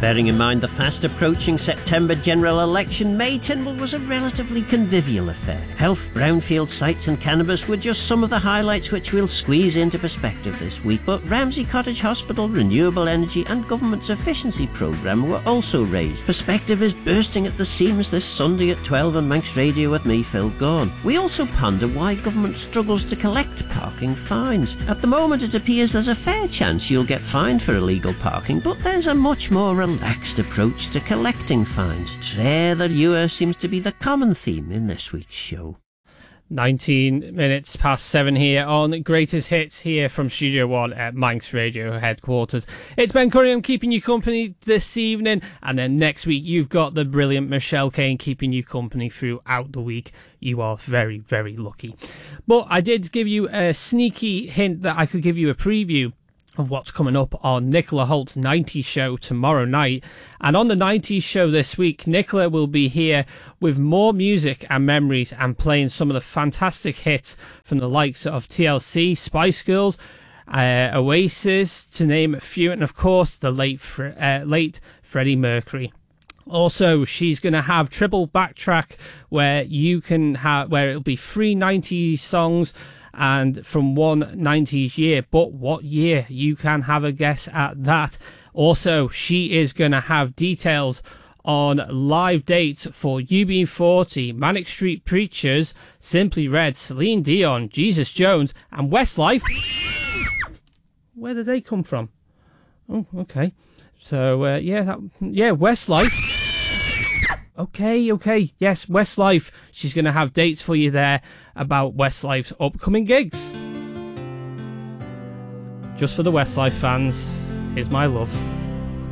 Bearing in mind the fast approaching September general election, May Tynwald was a relatively convivial affair. Health, brownfield sites and cannabis were just some of the highlights which we'll squeeze into perspective this week, but Ramsey Cottage Hospital, renewable energy and government's efficiency programme were also raised. Perspective is bursting at the seams this Sunday at 12 on Manx Radio with me, Phil Gaughan. We also ponder why government struggles to collect parking fines. At the moment it appears there's a fair chance you'll get fined for illegal parking, but there's a much more relaxed approach to collecting fines. Tré the Lure seems to be the common theme in this week's show. 19 minutes past 7 here on Greatest Hits here from Studio 1 at Manx Radio headquarters. It's Ben Curry, I'm keeping you company this evening, and then next week you've got the brilliant Michelle Kane keeping you company throughout the week. You are very, very lucky. But I did give you a sneaky hint that I could give you a preview of what's coming up on Nicola Holt's 90s show tomorrow night. And on the 90s show this week, Nicola will be here with more music and memories and playing some of the fantastic hits from the likes of TLC, Spice Girls, Oasis, to name a few, and of course the late Freddie Mercury. Also, she's going to have triple backtrack where it'll be 3 90s songs and from one 90s year, but what year? You can have a guess at that. Also, she is going to have details on live dates for UB40, Manic Street Preachers, Simply Red, Celine Dion, Jesus Jones, and Westlife. Where did they come from? Oh, okay. So, Westlife. Okay. Yes, Westlife. She's going to have dates for you there about Westlife's upcoming gigs. Just for the Westlife fans, here's my love.